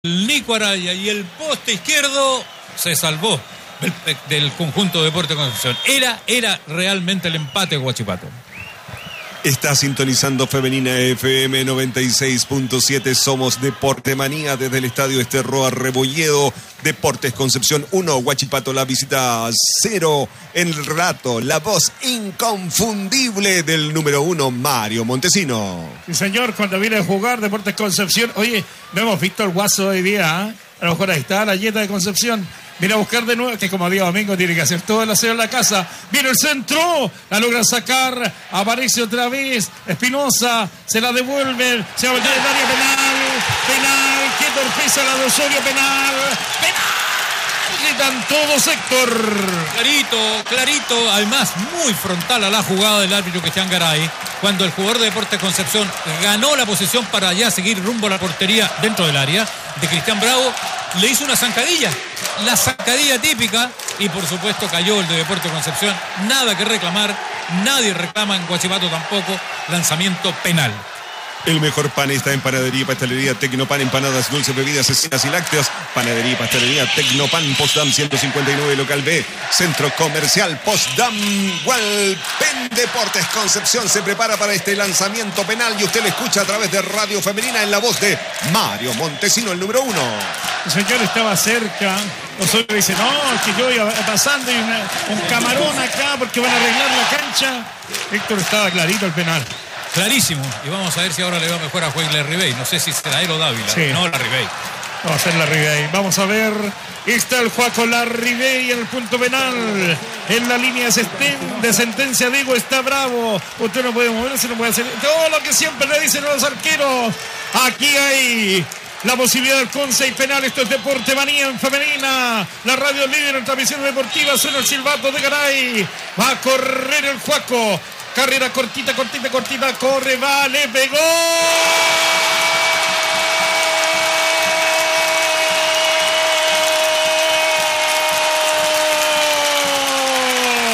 Nico Araya, y el poste izquierdo se salvó del conjunto de Deportes Concepción. Era realmente el empate de Huachipato. Está sintonizando Femenina FM 96.7. Somos Deportemanía desde el estadio Esterroa Rebolledo. Deportes Concepción 1, Huachipato la visita 0. En el relato, la voz inconfundible del número 1, Mario Montesino. Sí, señor, cuando viene a jugar Deportes Concepción. Oye, no hemos visto el Guaso hoy día, ¿eh? A lo mejor ahí está la yeta de Concepción. Viene a buscar de nuevo, que como día domingo tiene que hacer todo el aseo en la casa. Viene el centro, la logra sacar, aparece otra vez, Espinosa, se la devuelve, se va a meter en el área penal, qué torpeza la de Osorio, penal, gritan todos, Héctor. Clarito, además muy frontal a la jugada del árbitro Cristian Garay, cuando el jugador de Deportes Concepción ganó la posición para ya seguir rumbo a la portería dentro del área de Cristian Bravo, le hizo una zancadilla, la zancadilla típica, y por supuesto cayó el de Deportes Concepción. Nada que reclamar, nadie reclama en Huachipato tampoco, lanzamiento penal. El mejor pan está en Panadería y Pastelería Tecnopan, empanadas, dulces, bebidas, cecinas y lácteos. Panadería y Pastelería Tecnopan, Postdam 159, local B, Centro Comercial Postdam. Walpen Deportes Concepción se prepara para este lanzamiento penal y usted lo escucha a través de Radio Femenina en la voz de Mario Montesino, el número 1. El señor estaba cerca. Osorio dice, no, es que yo iba pasando y un camarón acá porque van a arreglar la cancha. Héctor, estaba clarito el penal. Clarísimo, y vamos a ver si ahora le va mejor a Juegler Ribey. No sé si será él o Dávila. Sí. No, la Ribey. Va a ser la Ribey. Vamos a ver. Está el Juaco Larribey en el punto penal. En la línea de sentencia, digo, está Bravo. Usted no puede moverse, no puede hacer todo lo que siempre le dicen los arqueros. Aquí hay la posibilidad del Conce y penal. Esto es Deportemanía en Femenina. La radio líder en transmisión deportiva. Suena el silbato de Garay. Va a correr el Juaco. Carrera cortita, corre, va, le pegó.